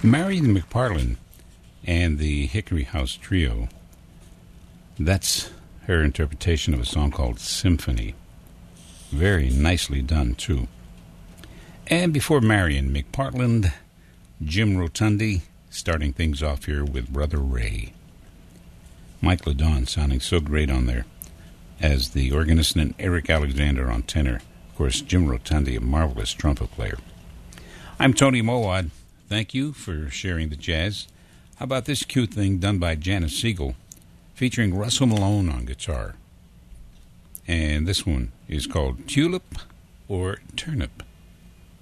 Marion McParland and the Hickory House Trio. That's her interpretation of a song called Symphony. Very nicely done, too. And before Marion McPartland, Jim Rotundi, starting things off here with Brother Ray. Mike LeDon sounding so great on there as the organist, and Eric Alexander on tenor. Of course, Jim Rotundi, a marvelous trumpet player. I'm Tony Mowad. Thank you for sharing the jazz. How about this cute thing done by Janice Siegel, featuring Russell Malone on guitar? And this one is called Tulip or Turnip.